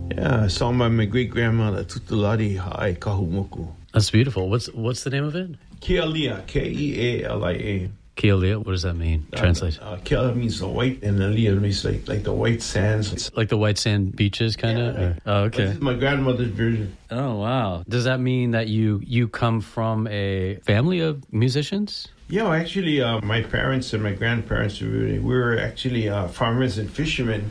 Yeah, a song by my great-grandmother, Tutulati Ha'i Kahumuku. That's beautiful. What's the name of it? Kealia, Kealia. Kealia, what does that mean? Translate. Kealia means the white, and Alia means like the white sands. Like the white sand beaches, kind of? Yeah. Oh, okay. This is my grandmother's version. Oh, wow. Does that mean that you come from a family of musicians? Yeah, well, actually, my parents and my grandparents, we were actually farmers and fishermen,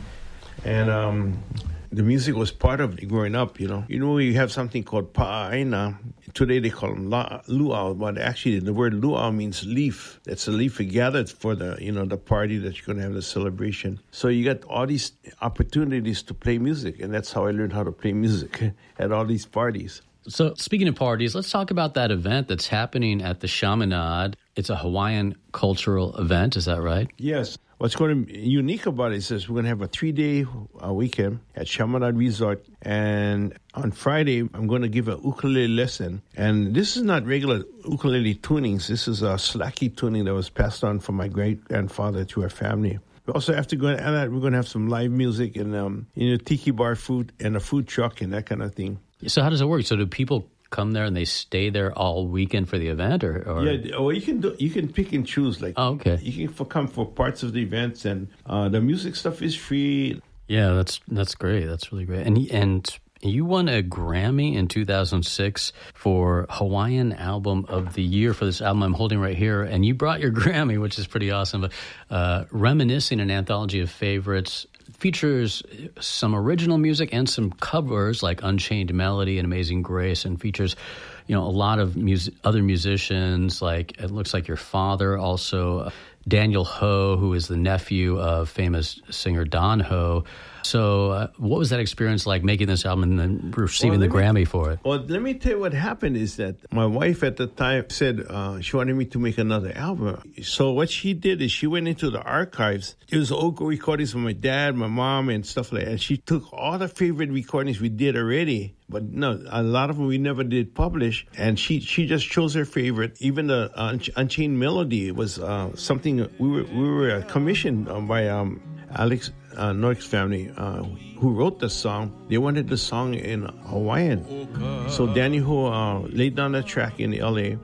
and the music was part of it growing up, you know. You know, you have something called pa'aina. Today they call them luau, but actually the word luau means leaf. That's a leaf you gathered for the party that you're going to have, the celebration. So you got all these opportunities to play music, and that's how I learned how to play music at all these parties. So speaking of parties, let's talk about that event that's happening at the Chaminade. It's a Hawaiian cultural event, is that right? Yes. What's going to be unique about it is we're going to have a 3-day weekend at Chaminade Resort. And on Friday, I'm going to give an ukulele lesson. And this is not regular ukulele tunings. This is a slacky tuning that was passed on from my great-grandfather to our family. We also have to go and that we're going to have some live music and tiki bar food and a food truck and that kind of thing. So how does it work? So do people come there and they stay there all weekend for the event, or? Yeah, well, you can pick and choose. Like, oh, okay, you can come for parts of the events, and the music stuff is free. Yeah, that's great. That's really great. And you won a Grammy in 2006 for Hawaiian Album of the Year for this album I'm holding right here. And you brought your Grammy, which is pretty awesome. But Reminiscing, an anthology of favorites, features some original music and some covers like Unchained Melody and Amazing Grace, and features, a lot of other musicians. Like it looks like your father, also Daniel Ho, who is the nephew of famous singer Don Ho. So what was that experience like, making this album and then receiving the Grammy for it? Well, let me tell you what happened is that my wife at the time said she wanted me to make another album. So what she did is she went into the archives. There was old recordings from my dad, my mom, and stuff like that. And she took all the favorite recordings we did already, but no, a lot of them we never did publish. And she just chose her favorite. Even the Unchained Melody was something we were commissioned by Alex Noik's family, who wrote the song. They wanted the song in Hawaiian. So Danny Ho laid down the track in LA.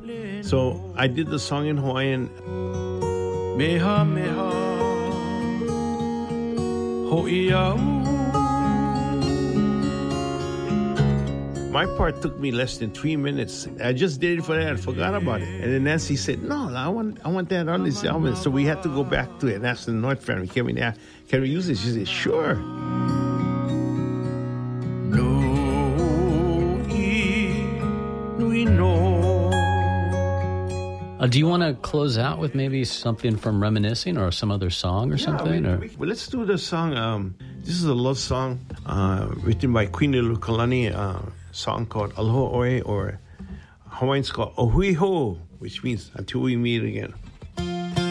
So I did the song in Hawaiian. Meha meha ho'iau. My part took me less than 3 minutes. I just did it for that. I forgot about it. And then Nancy said, no, I want that on this album. So we had to go back to it and ask the North family, can we use it? She said, sure. Do you want to close out with maybe something from Reminiscing or some other song or something? Well, let's do the song. This is a love song written by Queen Ilukalani, a song called Aloha Oe, or Hawaiian's called Ohui Ho, which means until we meet again.